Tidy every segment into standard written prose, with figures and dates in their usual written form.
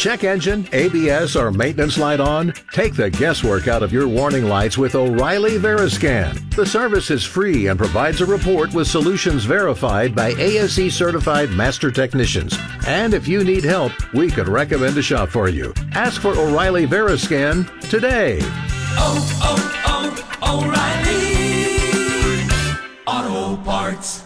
check engine, ABS, or maintenance light on? Take the guesswork out of your warning lights with O'Reilly Veriscan. The service is free and provides a report with solutions verified by ASE certified master technicians. And if you need help, we could recommend a shop for you. Ask for O'Reilly Veriscan today. O'Reilly Auto Parts.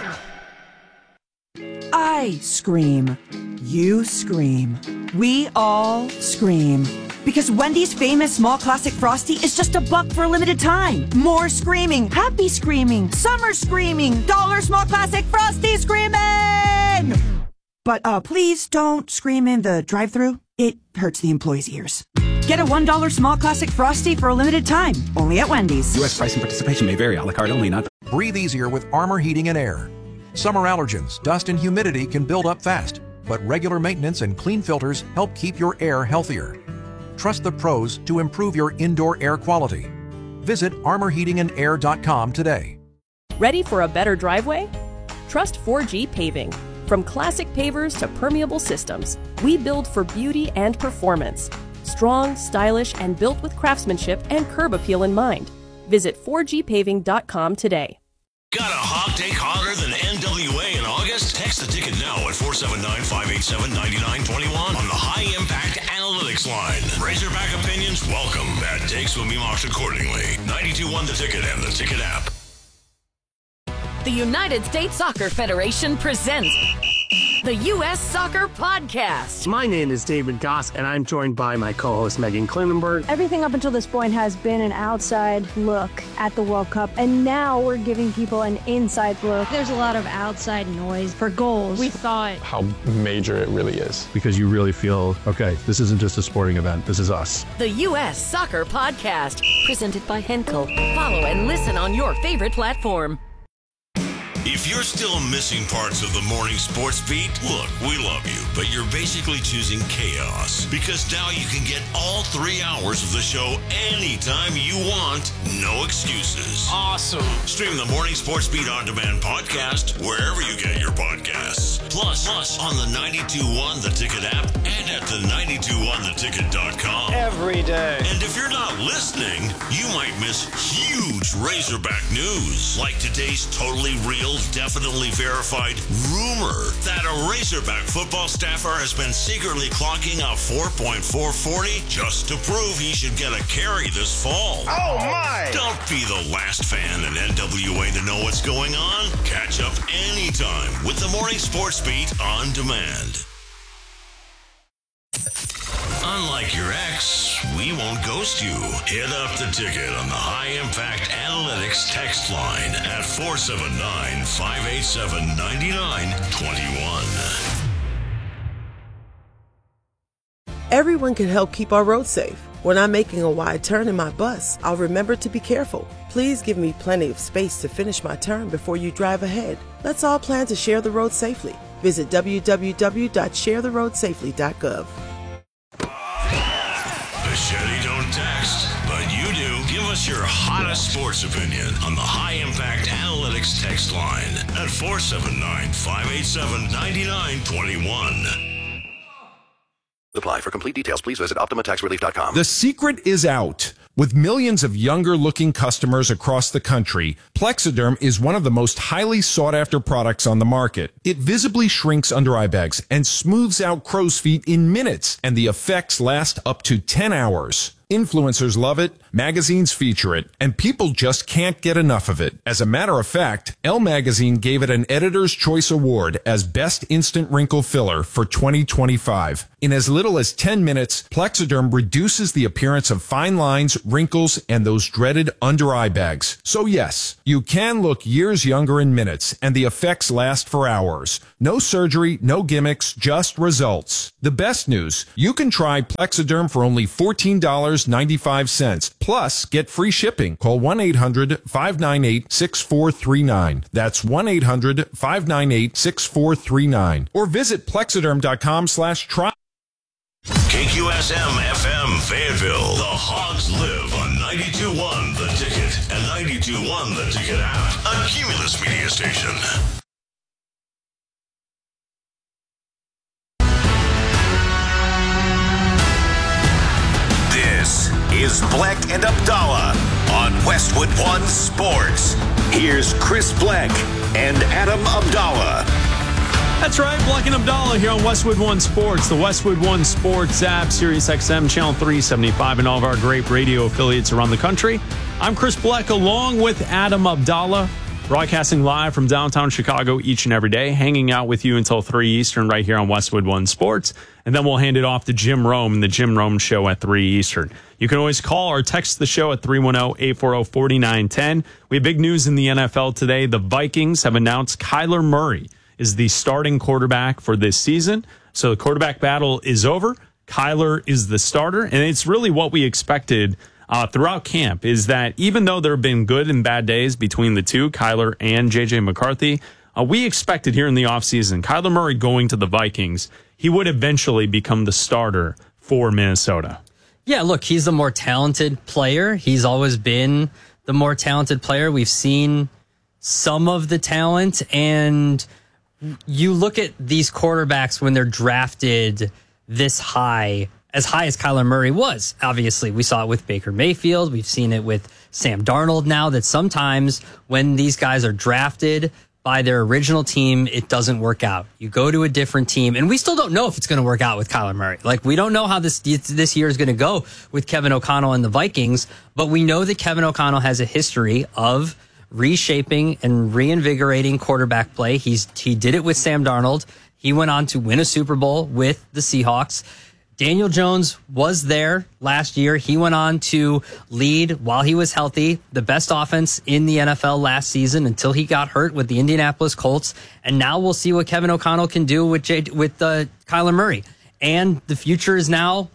I scream. You scream. We all scream. Because Wendy's famous small classic Frosty is just $1 for a limited time. More screaming, happy screaming, summer screaming, dollar small classic Frosty screaming! But please don't scream in the drive-thru. It hurts the employees' ears. Get a $1 small classic Frosty for a limited time, only at Wendy's. U.S. price and participation may vary. A la carte only, not... Breathe easier with Armor Heating and Air. Summer allergens, dust, and humidity can build up fast, but regular maintenance and clean filters help keep your air healthier. Trust the pros to improve your indoor air quality. Visit armorheatingandair.com today. Ready for a better driveway? Trust 4G Paving. From classic pavers to permeable systems, we build for beauty and performance. Strong, stylish, and built with craftsmanship and curb appeal in mind. Visit 4gpaving.com today. Got a hog take hotter than NWA in August? Text the ticket now at 479-587-9921 on the High Impact Analytics line. Razorback opinions welcome. Bad takes will be marked accordingly. 92.1 The Ticket and the Ticket app. The United States Soccer Federation presents the U.S. Soccer Podcast. My name is David Goss, and I'm joined by my co-host Megan Klinenberg. Everything up until this point has been an outside look at the World Cup, and now we're giving people an inside look. There's a lot of outside noise for goals. We thought how major it really is. Because you really feel, okay, this isn't just a sporting event, this is us. The U.S. Soccer Podcast, presented by Henkel. Follow and listen on your favorite platform. If you're still missing parts of the morning sports beat, look, we love you, but you're basically choosing chaos. Because now you can get all 3 hours of the show anytime you want. No excuses. Awesome. Stream the Morning Sports Beat On Demand podcast wherever you get your podcasts. Plus on the 92.1 The Ticket app and at the 92ontheticket.com. Every day. And if you're not listening, you might miss huge Razorback news, like today's totally real, definitely verified rumor that a Razorback football staffer has been secretly clocking a 4.440 just to prove he should get a carry this fall. Oh my! Don't be the last fan in NWA to know what's going on. Catch up anytime with the Morning Sports Beat On Demand. Unlike your ex, we won't ghost you. Hit up the ticket on the High Impact Analytics text line at 479-587-9921. Everyone can help keep our roads safe. When I'm making a wide turn in my bus, I'll remember to be careful. Please give me plenty of space to finish my turn before you drive ahead. Let's all plan to share the road safely. Visit www.sharetheroadsafely.gov. Machete don't text, but you do. Give us your hottest sports opinion on the High Impact Analytics text line at 479-587-9921. Apply. For complete details, please visit OptimaTaxRelief.com. The secret is out. With millions of younger-looking customers across the country, Plexiderm is one of the most highly sought-after products on the market. It visibly shrinks under-eye bags and smooths out crow's feet in minutes, and the effects last up to 10 hours. Influencers love it, magazines feature it, and people just can't get enough of it. As a matter of fact, Elle Magazine gave it an Editor's Choice Award as Best Instant Wrinkle Filler for 2025. In as little as 10 minutes, Plexiderm reduces the appearance of fine lines, wrinkles, and those dreaded under-eye bags. So yes, you can look years younger in minutes, and the effects last for hours. No surgery, no gimmicks, just results. The best news, you can try Plexiderm for only $14.95. Plus, get free shipping. Call 1-800-598-6439. That's 1-800-598-6439. Or visit Plexiderm.com/try. KQSM FM Fayetteville. The Hogs live on 92.1 The Ticket and 92.1 The Ticket app. A Cumulus media station. is Bleck and Abdallah on Westwood One Sports. Here's Chris Bleck and Adam Abdallah. That's right, Bleck and Abdallah here on Westwood One Sports, the Westwood One Sports app, Sirius XM, Channel 375, and all of our great radio affiliates around the country. I'm Chris Bleck, along with Adam Abdallah, broadcasting live from downtown Chicago each and every day, hanging out with you until 3 Eastern right here on Westwood One Sports. And then we'll hand it off to Jim Rome and the Jim Rome Show at 3 Eastern. You can always call or text the show at 310-840-4910. We have big news in the NFL today. The Vikings have announced Kyler Murray is the starting quarterback for this season. So the quarterback battle is over. Kyler is the starter. And it's really what we expected throughout camp, is that even though there have been good and bad days between the two, Kyler and J.J. McCarthy, we expected here in the offseason, Kyler Murray going to the Vikings, he would eventually become the starter for Minnesota. Yeah, look, he's the more talented player. He's always been the more talented player. We've seen some of the talent, and you look at these quarterbacks when they're drafted this high as Kyler Murray was. Obviously, we saw it with Baker Mayfield. We've seen it with Sam Darnold now, that sometimes when these guys are drafted by their original team, it doesn't work out. You go to a different team, and we still don't know if it's going to work out with Kyler Murray. Like, we don't know how this year is going to go with Kevin O'Connell and the Vikings, but we know that Kevin O'Connell has a history of reshaping and reinvigorating quarterback play. He did it with Sam Darnold. He went on to win a Super Bowl with the Seahawks. Daniel Jones was there last year. He went on to lead, while he was healthy, the best offense in the NFL last season until he got hurt with the Indianapolis Colts. And now we'll see what Kevin O'Connell can do with Kyler Murray. And the future is now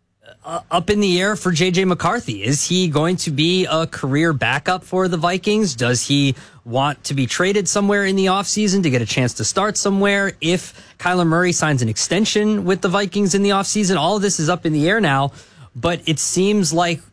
up in the air for J.J. McCarthy. Is he going to be a career backup for the Vikings? Does he want to be traded somewhere in the offseason to get a chance to start somewhere? If Kyler Murray signs an extension with the Vikings in the offseason, all of this is up in the air now. But it seems like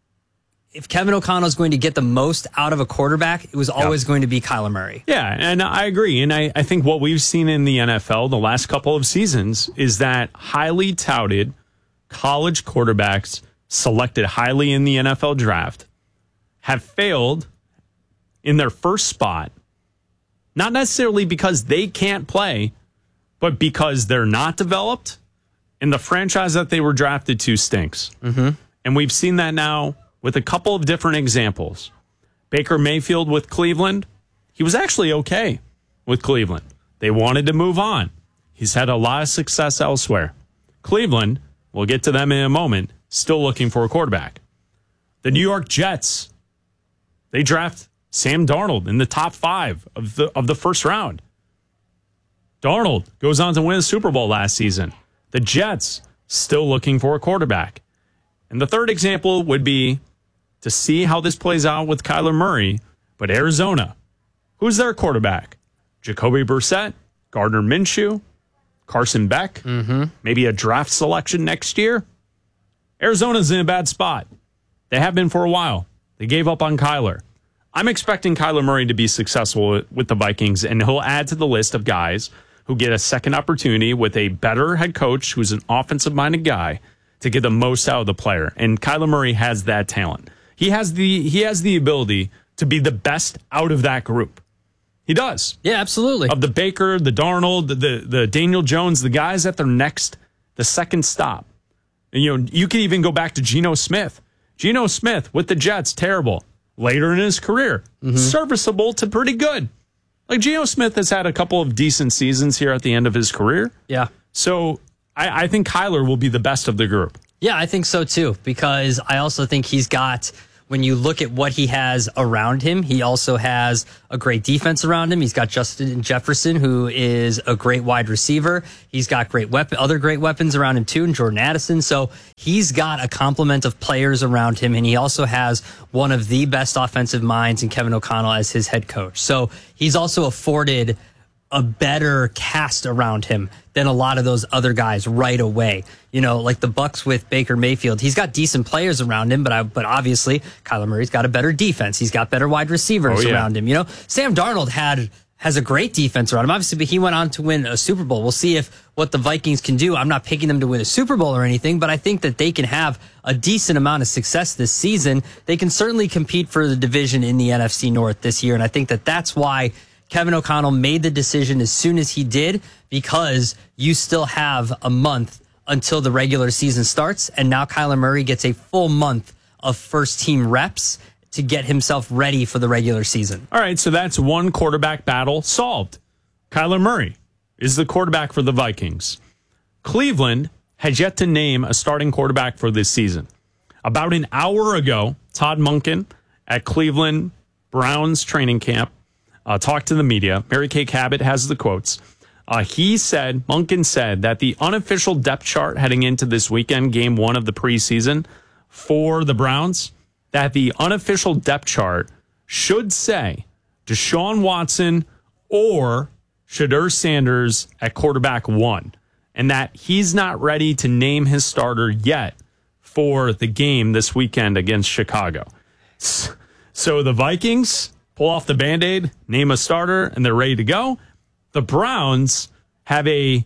if Kevin O'Connell is going to get the most out of a quarterback, it was always going to be Kyler Murray. Yeah, and I agree. And I think what we've seen in the NFL the last couple of seasons is that highly touted college quarterbacks selected highly in the NFL draft have failed in their first spot, not necessarily because they can't play, but because they're not developed and the franchise that they were drafted to stinks. Mm-hmm. And we've seen that now with a couple of different examples. Baker Mayfield with Cleveland, he was actually okay with Cleveland. They wanted to move on. He's had a lot of success elsewhere. Cleveland, we'll get to them in a moment, still looking for a quarterback. The New York Jets, they draft Sam Darnold in the top 5 of the first round. Darnold goes on to win a Super Bowl last season. The Jets still looking for a quarterback. And the third example would be to see how this plays out with Kyler Murray, but Arizona, who's their quarterback? Jacoby Brissett, Gardner Minshew, Carson Beck, maybe a draft selection next year. Arizona's in a bad spot. They have been for a while. They gave up on Kyler. I'm expecting Kyler Murray to be successful with the Vikings, and he'll add to the list of guys who get a second opportunity with a better head coach who's an offensive-minded guy to get the most out of the player. And Kyler Murray has that talent. He has the ability to be the best out of that group. He does. Yeah, absolutely. Of the Baker, the Darnold, the Daniel Jones, the guys at the second stop. And, you could even go back to Geno Smith. Geno Smith with the Jets, terrible. Later in his career, serviceable to pretty good. Like, Geno Smith has had a couple of decent seasons here at the end of his career. Yeah. So I think Kyler will be the best of the group. Yeah, I think so too, because I also think he's got, when you look at what he has around him, he also has a great defense around him. He's got Justin Jefferson, who is a great wide receiver. He's got other great weapons around him too, and Jordan Addison. So he's got a complement of players around him, and he also has one of the best offensive minds in Kevin O'Connell as his head coach. So he's also afforded a better cast around him than a lot of those other guys right away. Like the Bucs with Baker Mayfield. He's got decent players around him, but obviously Kyler Murray's got a better defense. He's got better wide receivers around him. Sam Darnold had has a great defense around him. Obviously, but he went on to win a Super Bowl. We'll see what the Vikings can do. I'm not picking them to win a Super Bowl or anything, but I think that they can have a decent amount of success this season. They can certainly compete for the division in the NFC North this year, and I think that that's why Kevin O'Connell made the decision as soon as he did, because you still have a month until the regular season starts, and now Kyler Murray gets a full month of first-team reps to get himself ready for the regular season. All right, so that's one quarterback battle solved. Kyler Murray is the quarterback for the Vikings. Cleveland has yet to name a starting quarterback for this season. About an hour ago, Todd Monken at Cleveland Browns training camp talked to the media. Mary Kay Cabot has the quotes. Monken said that the unofficial depth chart heading into this weekend, game 1 of the preseason for the Browns, that the unofficial depth chart should say Deshaun Watson or Shedeur Sanders at quarterback 1, and that he's not ready to name his starter yet for the game this weekend against Chicago. So the Vikings pull off the Band-Aid, name a starter, and they're ready to go. The Browns have a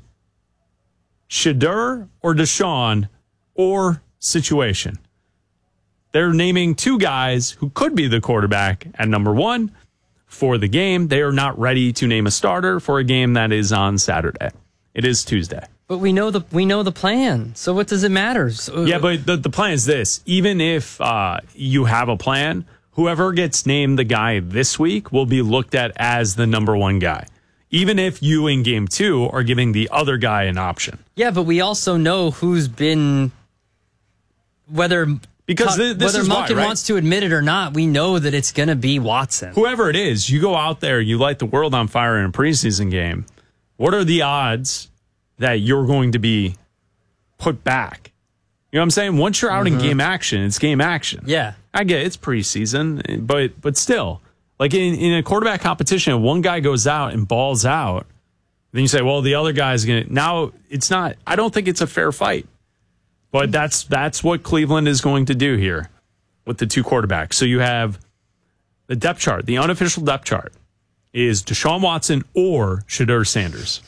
Shedeur or Deshaun or situation. They're naming 2 guys who could be the quarterback at number 1 for the game. They are not ready to name a starter for a game that is on Saturday. It is Tuesday. But we know the plan. So what does it matter? Yeah, but the plan is this. Even if you have a plan, whoever gets named the guy this week will be looked at as the number 1 guy. Even if you in game 2 are giving the other guy an option. Yeah, but we also know who's been, whether Monken wants to admit it or not, we know that it's going to be Watson. Whoever it is, you go out there, you light the world on fire in a preseason game. What are the odds that you're going to be put back? You know what I'm saying? Once you're out in game action, it's game action. Yeah. I get it's preseason, but still, like in a quarterback competition, if one guy goes out and balls out, then you say, well, the other guy's going to. Now, it's not. I don't think it's a fair fight. But that's what Cleveland is going to do here with the 2 quarterbacks. So you have the depth chart. The unofficial depth chart is Deshaun Watson or Shedeur Sanders.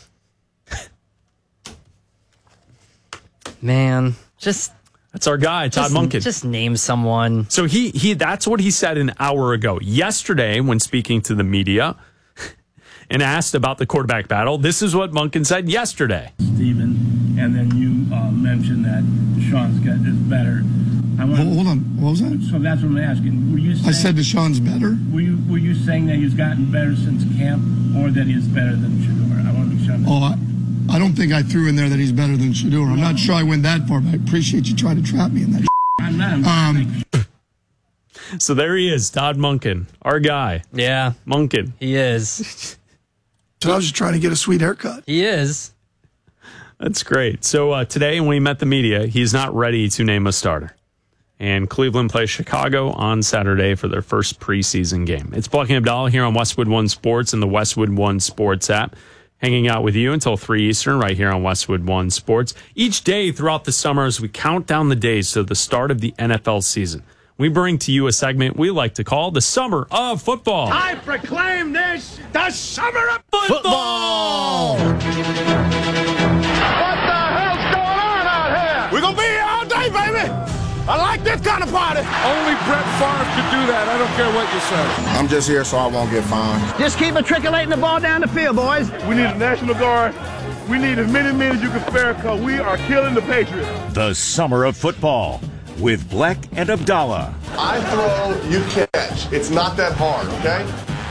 Man, that's our guy, Todd Monken. Just name someone. So he that's what he said an hour ago. Yesterday, when speaking to the media and asked about the quarterback battle, this is what Monken said yesterday. Steven, and then you mentioned that Deshaun's is better. Hold on, what was that? So that's what I'm asking. Were you saying, I said Deshaun's better? Were you saying that he's gotten better since camp, or that he is better than Shedeur? I want to make sure. I don't think I threw in there that he's better than Shedeur. I'm not sure I went that far, but I appreciate you trying to trap me in that. I'm not. So there he is, Todd Monken, our guy. Yeah. Monken. He is. So I was just trying to get a sweet haircut. He is. That's great. So today, when we met the media, he's not ready to name a starter. And Cleveland plays Chicago on Saturday for their first preseason game. It's Bleck and Abdallah here on Westwood One Sports and the Westwood One Sports app. Hanging out with you until 3 Eastern right here on Westwood One Sports. Each day throughout the summer as we count down the days to the start of the NFL season, we bring to you a segment we like to call the Summer of Football. I proclaim this the Summer of Football! Football! What the hell's going on out here? We're going to be here all day, baby! I like this kind of party. Only Brett Favre could do that. I don't care what you say. I'm just here so I won't get fined. Just keep matriculating the ball down the field, boys. We need a National Guard. We need as many men as you can spare because we are killing the Patriots. The Summer of Football with Bleck and Abdallah. I throw, you catch. It's not that hard, okay?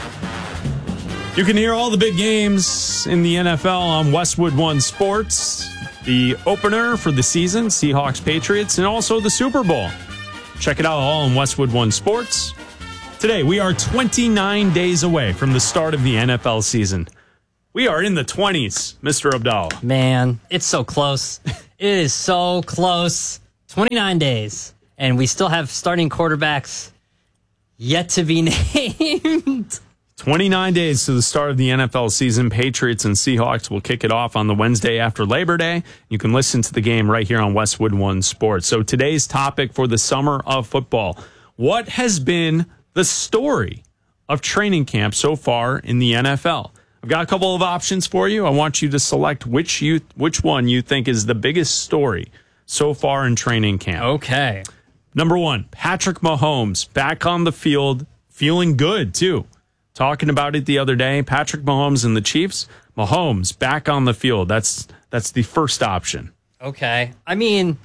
You can hear all the big games in the NFL on Westwood One Sports. The opener for the season, Seahawks, Patriots, and also the Super Bowl. Check it out all on Westwood One Sports. Today, we are 29 days away from the start of the NFL season. We are in the 20s, Mr. Abdallah. Man, it's so close. It is so close. 29 days. And we still have starting quarterbacks yet to be named. 29 days to the start of the NFL season. Patriots and Seahawks will kick it off on the Wednesday after Labor Day. You can listen to the game right here on Westwood One Sports. So today's topic for the Summer of Football. What has been the story of training camp so far in the NFL? I've got a couple of options for you. I want you to select which one you think is the biggest story so far in training camp. Okay. Number 1, Patrick Mahomes back on the field, feeling good too. Talking about it the other day, Patrick Mahomes and the Chiefs. Mahomes back on the field. That's the first option. Okay. I mean,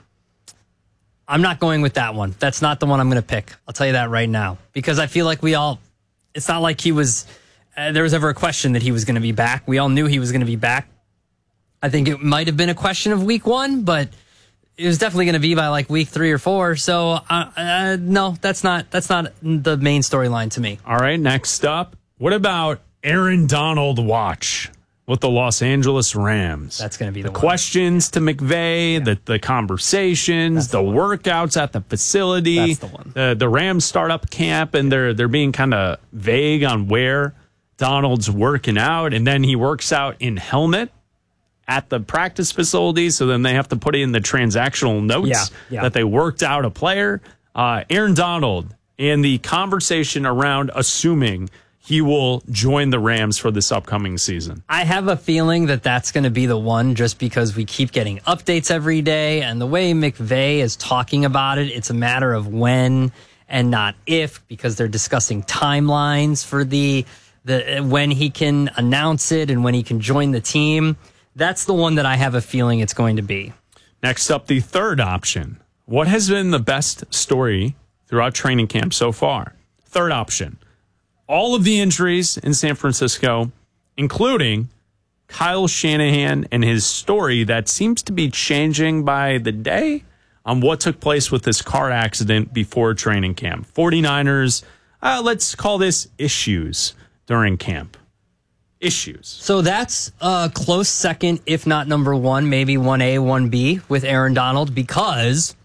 I'm not going with that one. That's not the one I'm going to pick. I'll tell you that right now. Because I feel like it's not like there was ever a question that he was going to be back. We all knew he was going to be back. I think it might have been a question of week 1, but it was definitely going to be by like week 3 or 4. So no, that's not the main storyline to me. All right. Next up, what about Aaron Donald watch with the Los Angeles Rams? That's going to be the one. Questions to McVay, the conversations, the workouts at the facility. That's the one. The Rams startup camp, and they're being kind of vague on where Donald's working out, and then he works out in helmet at the practice facility, so then they have to put in the transactional notes that they worked out a player. Aaron Donald and the conversation around assuming he will join the Rams for this upcoming season. I have a feeling that that's going to be the one just because we keep getting updates every day, and the way McVay is talking about it, it's a matter of when and not if, because they're discussing timelines for the when he can announce it and when he can join the team. That's the one that I have a feeling it's going to be. Next up, the third option. What has been the best story throughout training camp so far? Third option. All of the injuries in San Francisco, including Kyle Shanahan and his story that seems to be changing by the day on what took place with this car accident before training camp. 49ers, let's call this issues during camp. Issues. So that's a close second, if not number 1, maybe 1A, 1B with Aaron Donald, because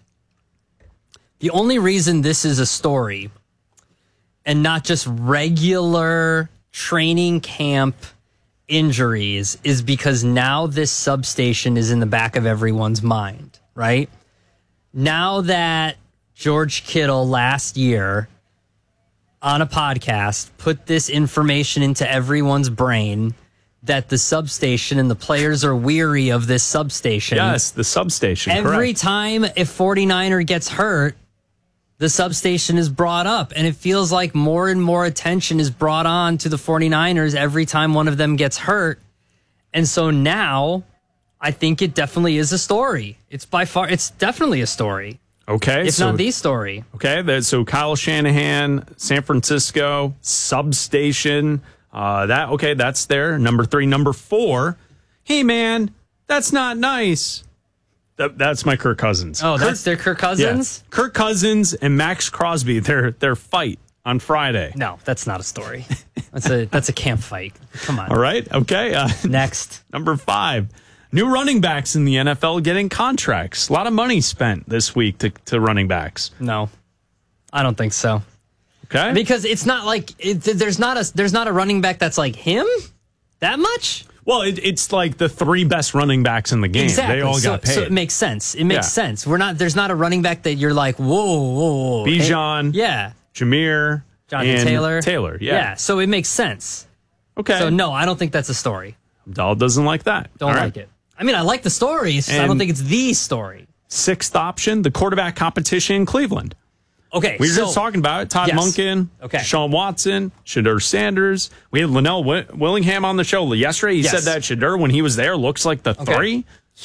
the only reason this is a story and not just regular training camp injuries is because now this substation is in the back of everyone's mind, right? Now that George Kittle last year on a podcast put this information into everyone's brain that the substation and the players are weary of this substation. Yes, the substation. Every correct. time a 49er gets hurt, the substation is brought up, and it feels like more and more attention is brought on to the 49ers every time one of them gets hurt. And so now I think it definitely is a story. It's definitely a story. Okay. If not the story. Okay. So Kyle Shanahan, San Francisco, substation. That's there. Number 3. Number 4. Hey, man, that's not nice. That's my Kirk Cousins. Oh, that's their Kirk Cousins? Yeah. Kirk Cousins and Max Crosby, their fight on Friday. No, that's not a story. That's a camp fight. Come on. All right. Okay. Next. Number 5. New running backs in the NFL getting contracts. A lot of money spent this week to running backs. No, I don't think so. Okay. Because it's not like there's not a running back that's like him that much. Well, it's like the 3 best running backs in the game. Exactly. They all got paid. So it makes sense. It makes sense. There's not a running back that you're like, whoa. Bijan. Yeah. Jameer. Jonathan Taylor. Taylor, yeah. So it makes sense. Okay. So no, I don't think that's a story. Dahl doesn't like that. Don't like it. I mean, I like the story. I don't think it's the story. 6th option, the quarterback competition in Cleveland. Okay. We were just talking about it. Todd Monken, Deshaun Watson, Shedeur Sanders. We had Linnell Willingham on the show yesterday. He said that Shedeur, when he was there, looks like the 3.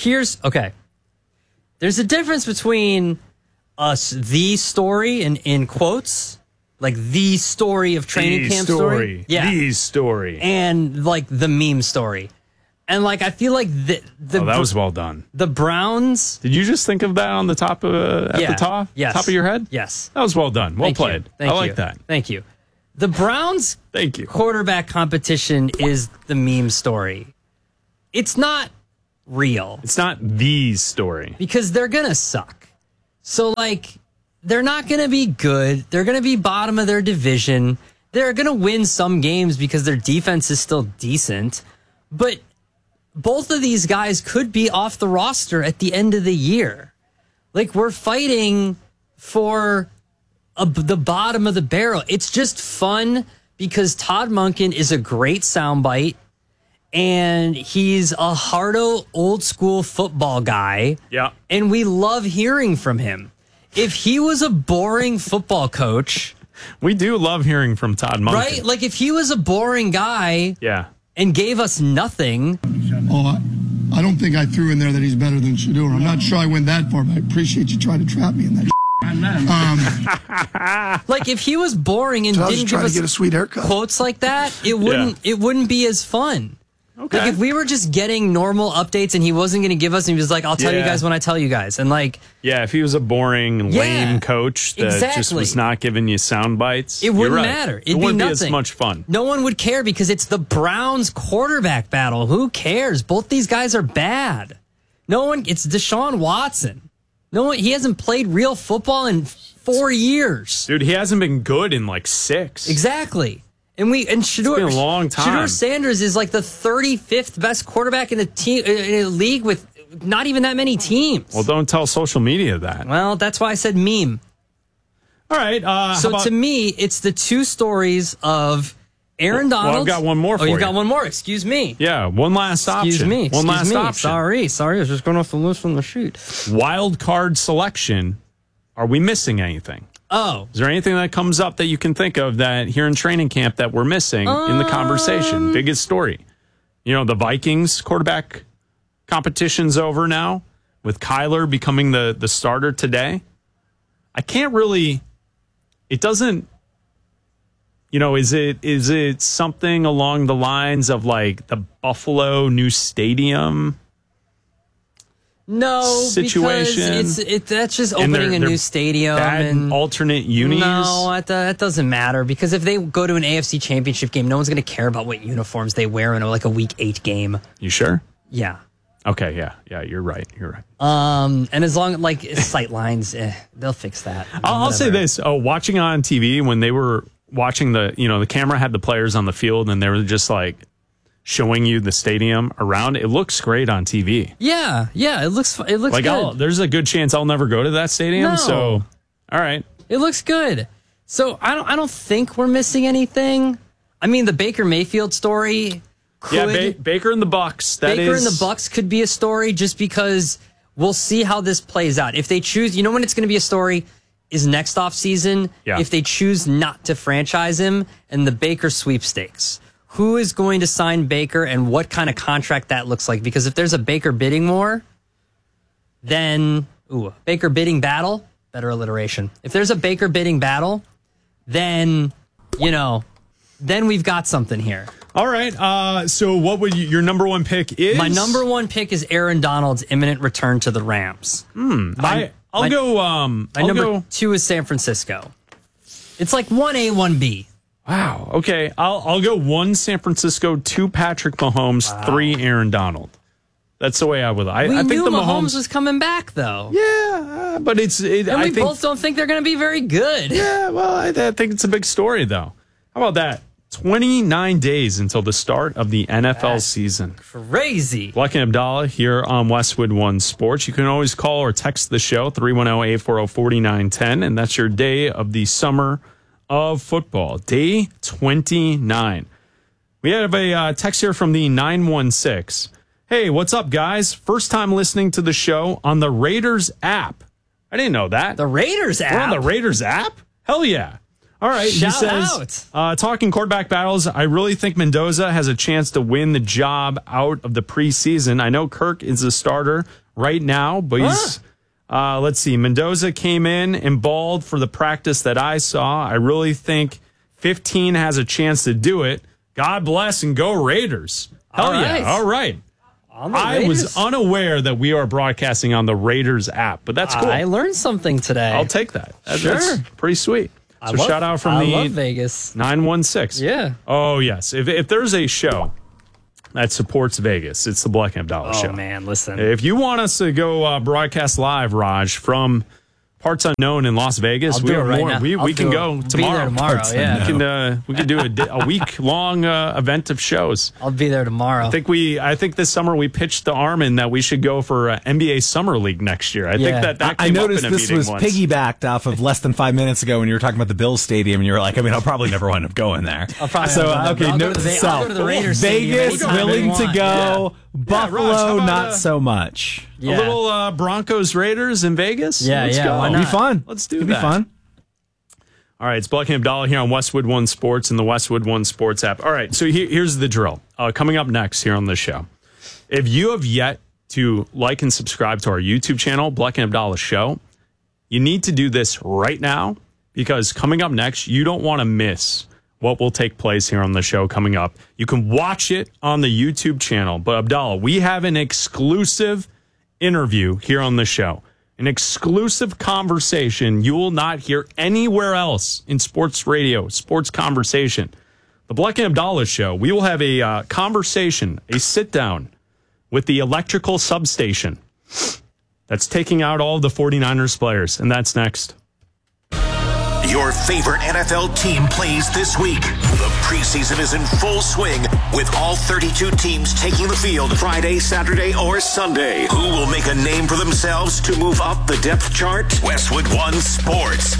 There's a difference between the story and in quotes, like the story of training camp story. Yeah. The story. And like the meme story. And like I feel like that was well done. The Browns. Did you just think of that on the top of the top? Yes. Top of your head? Yes. That was well done. Well played. I like that. Thank you. The Browns Thank you. quarterback competition is the meme story. It's not real. It's not the story. Because they're going to suck. So like they're not going to be good. They're going to be bottom of their division. They're going to win some games because their defense is still decent. But both of these guys could be off the roster at the end of the year. Like, we're fighting for the bottom of the barrel. It's just fun because Todd Monken is a great soundbite. and he's a hardo old school football guy. Yeah. And we love hearing from him. If he was a boring football coach, we do love hearing from Todd Monken. Right? Like if he was a boring guy, yeah, and gave us nothing. Oh, I don't think I threw in there that he's better than Shador. I'm not sure I went that far, but I appreciate you trying to trap me in that. Like if he was boring and didn't give us get a sweet haircut. quotes like that, it wouldn't be as fun. Okay. Like if we were just getting normal updates and he wasn't going to give us, and he was like, "I'll tell you guys when I tell you guys," and like, yeah, if he was a boring, lame coach that just was not giving you sound bites, it wouldn't matter. It'd wouldn't be be as nothing. much fun. No one would care because it's the Browns quarterback battle. Who cares? Both these guys are bad. No one. It's Deshaun Watson. No one. He hasn't played real football in 4 years. Dude, he hasn't been good in like 6. Exactly. And Shador, it's been a long time. Shador Sanders is like the 35th best quarterback in the team in a league with not even that many teams. Well, don't tell social media that. Well, that's why I said meme. All right. So to me, it's the two stories of Aaron Donald. Well, I've got one more for you. Oh, you've got one more. Excuse me. Yeah, one last option. Excuse me. One last option. Sorry. I was just going off the list from the sheet. Wild card selection. Are we missing anything? Oh. Is there anything that comes up that you can think of that here in training camp that we're missing in the conversation? Biggest story. You know, the Vikings quarterback competition's over now with Kyler becoming the starter today. I can't really, it doesn't, you know, is it something along the lines of like the Buffalo new stadium? No, situation. Because that's just opening a new stadium and alternate unis. No, that doesn't matter because if they go to an AFC Championship game, no one's going to care about what uniforms they wear in like a Week 8 game. You sure? Yeah. Okay. Yeah. You're right. And as long like sight lines, they'll fix that. I'll say this: watching on TV when they were watching the camera had the players on the field and they were just like showing you the stadium around. It looks great on TV. Yeah, it looks like good. There's a good chance I'll never go to that stadium. No. So, all right, it looks good. So I don't think we're missing anything. I mean, the Baker Mayfield story. Baker and the Bucks. Baker and the Bucks could be a story just because we'll see how this plays out. If they choose, when it's going to be a story is next off season. Yeah. If they choose not to franchise him and the Baker sweepstakes. Who is going to sign Baker and what kind of contract that looks like? Because if there's a Baker bidding war, then Baker bidding battle, better alliteration. If there's a Baker bidding battle, then then we've got something here. All right. So what would your number one pick is? My number one pick is Aaron Donald's imminent return to the Rams. I'll go. My number 2 is San Francisco. It's like 1A, 1B. Wow. Okay. I'll go 1 San Francisco, 2 Patrick Mahomes, 3 Aaron Donald. That's the way I would. I think knew the Mahomes was coming back, though. Yeah, but we both don't think they're going to be very good. Yeah. Well, I think it's a big story, though. How about that? 29 days until the start of the NFL season. Crazy. Black and Abdallah here on Westwood One Sports. You can always call or text the show, 310-840-4910, and that's your day of the summer of football. Day 29. We have a text here from the 916. Hey, what's up, guys? First time listening to the show on the Raiders app. I didn't know that. The Raiders app? We're on the Raiders app? Hell yeah. All right, Shout he says, talking quarterback battles, I really think Mendoza has a chance to win the job out of the preseason. I know Kirk is a starter right now, but he's, let's see, Mendoza came in and balled for the practice that I saw. I really think 15 has a chance to do it. God bless and go Raiders. Hell yeah. All right. I was unaware that we are broadcasting on the Raiders app, but that's cool. I learned something today. I'll take that. Sure. That's pretty sweet. So shout out from I the love Vegas 916. Yeah. Oh, yes. If there's a show that supports Vegas, it's the Black and Abdallah show. Oh, man, listen. If you want us to go broadcast live, Raj, from Parts Unknown in Las Vegas. I'll do it right now. We can go tomorrow. Be there tomorrow. Yeah, we can do a week long event of shows. I'll be there tomorrow. I think this summer we pitched to Armin that we should go for NBA Summer League next year. I think that came I noticed up in a this was once. piggybacked off of less than 5 minutes ago when you were talking about the Bills Stadium, and you were like, I'll probably never wind up going there. I'll go to the Raiders Vegas Stadium willing to go. Yeah. Buffalo, Raj, not so much. A little Broncos Raiders in Vegas? Let's go. Why not? It'll be fun. Let's do It'll that. Be fun. All right, it's Bleck and Abdallah here on Westwood One Sports and the Westwood One Sports app. All right, so here's the drill. Coming up next here on the show. If you have yet to like and subscribe to our YouTube channel, Bleck and Abdallah Show, you need to do this right now, because coming up next, you don't want to miss what will take place here on the show coming up. You can watch it on the YouTube channel. But Abdallah, we have an exclusive interview here on the show. An exclusive conversation you will not hear anywhere else in sports radio, sports conversation. The Bleck and Abdallah Show, we will have a conversation, a sit-down with the electrical substation that's taking out all of the 49ers players. And that's next. Your favorite NFL team plays this week. The preseason is in full swing with all 32 teams taking the field Friday, Saturday, or Sunday. Who will make a name for themselves to move up the depth chart? Westwood One Sports.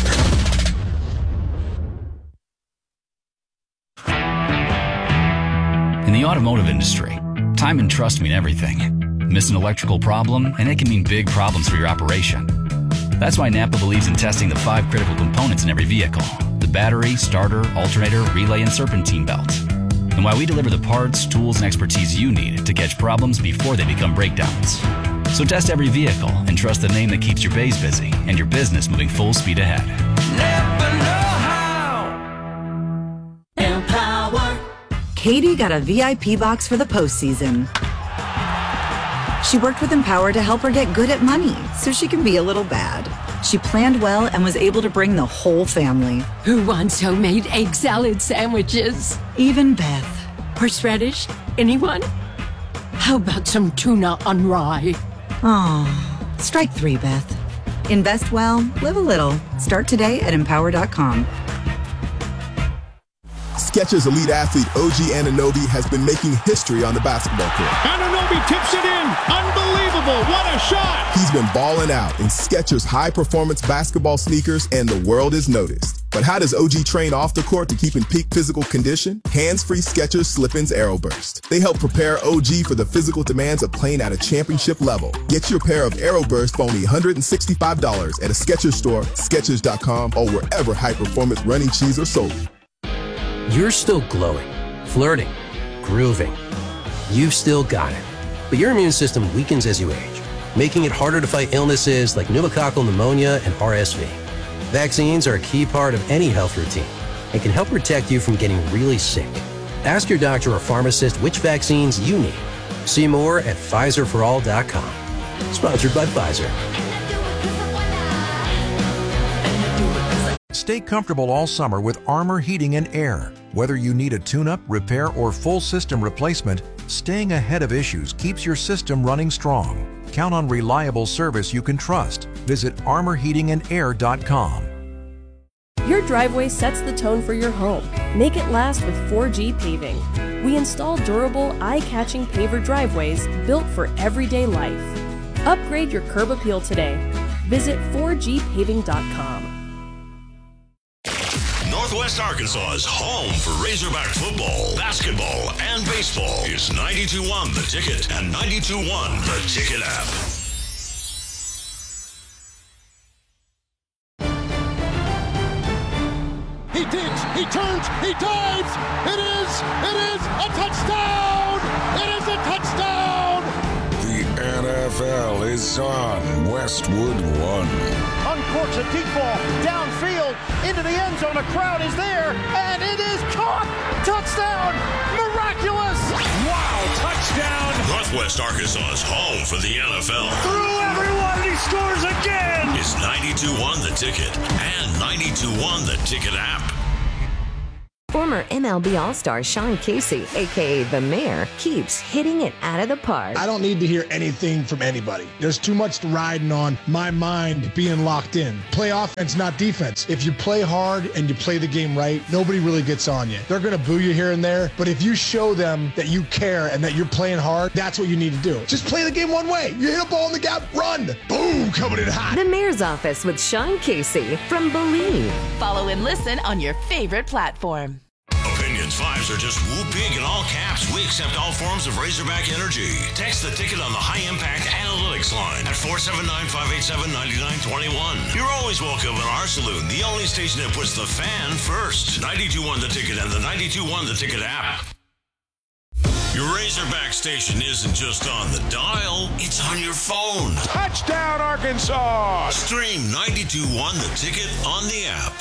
In the automotive industry, time and trust mean everything. Miss an electrical problem, and it can mean big problems for your operation. That's why Napa believes in testing the 5 critical components in every vehicle: the battery, starter, alternator, relay, and serpentine belt. And why we deliver the parts, tools, and expertise you need to catch problems before they become breakdowns. So test every vehicle and trust the name that keeps your bays busy and your business moving full speed ahead. Napa know-how. Empower. Katie got a VIP box for the postseason. She worked with Empower to help her get good at money so she can be a little bad. She planned well and was able to bring the whole family. Who wants homemade egg salad sandwiches? Even Beth. Horseradish? Anyone? How about some tuna on rye? Oh, strike 3, Beth. Invest well, live a little. Start today at Empower.com. Skechers elite athlete OG Anunoby has been making history on the basketball court. Anunoby tips it in. Unbelievable. What a shot. He's been balling out in Skechers high-performance basketball sneakers, and the world has noticed. But how does OG train off the court to keep in peak physical condition? Hands-free Skechers Slip-ins Aeroburst. They help prepare OG for the physical demands of playing at a championship level. Get your pair of Aeroburst for only $165 at a Skechers store, Skechers.com, or wherever high-performance running shoes are sold. You're still glowing, flirting, grooving. You've still got it. But your immune system weakens as you age, making it harder to fight illnesses like pneumococcal pneumonia and RSV. Vaccines are a key part of any health routine and can help protect you from getting really sick. Ask your doctor or pharmacist which vaccines you need. See more at PfizerForAll.com. Sponsored by Pfizer. Stay comfortable all summer with Armor Heating and Air. Whether you need a tune-up, repair, or full system replacement, staying ahead of issues keeps your system running strong. Count on reliable service you can trust. Visit armorheatingandair.com. Your driveway sets the tone for your home. Make it last with 4G Paving. We install durable, eye-catching paver driveways built for everyday life. Upgrade your curb appeal today. Visit 4gpaving.com. Northwest Arkansas's home for Razorback football, basketball, and baseball is 92.1 The Ticket and 92.1 The Ticket app. He digs, he turns, he dives. It is a touchdown. It is a touchdown. The NFL is on Westwood One. Uncorks a deep ball downfield into the end zone. A crowd is there, and it is caught. Touchdown! Miraculous! Wow, touchdown! Northwest Arkansas's home for the NFL. Through everyone, he scores again! Is 92.1 The Ticket and 92.1 The Ticket app. Former MLB All-Star Sean Casey, a.k.a. The Mayor, keeps hitting it out of the park. I don't need to hear anything from anybody. There's too much riding on my mind being locked in. Play offense, not defense. If you play hard and you play the game right, nobody really gets on you. They're going to boo you here and there, but if you show them that you care and that you're playing hard, that's what you need to do. Just play the game one way. You hit a ball in the gap, run. Boom, coming in hot. The Mayor's Office with Sean Casey from Believe. Follow and listen on your favorite platform. Opinions 5s are just whoop big in all caps. We accept all forms of Razorback energy. Text the ticket on the High Impact Analytics line at 479-587-9921. You're always welcome in our saloon, the only station that puts the fan first. 92.1 The Ticket and the 92.1 The Ticket app. Your Razorback station isn't just on the dial, it's on your phone. Touchdown, Arkansas! Stream 92.1 The Ticket on the app.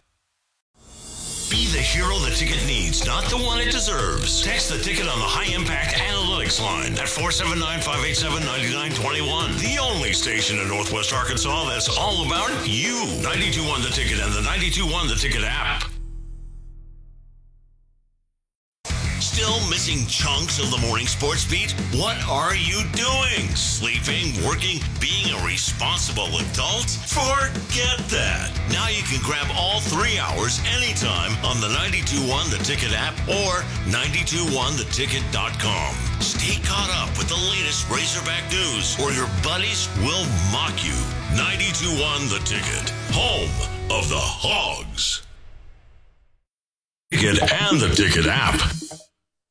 Be the hero the ticket needs, not the one it deserves. Text the ticket on the High Impact Analytics line at 479-587-9921. The only station in Northwest Arkansas that's all about you. 92.1 The Ticket and the 92.1 The Ticket app. Still missing chunks of the morning sports beat? What are you doing? Sleeping, working, being a responsible adult? Forget that. Now you can grab all 3 hours anytime on the 92.1 The Ticket app or 921theticket.com. Stay caught up with the latest Razorback news or your buddies will mock you. 92.1 The Ticket, home of the Hogs. Ticket and the Ticket app.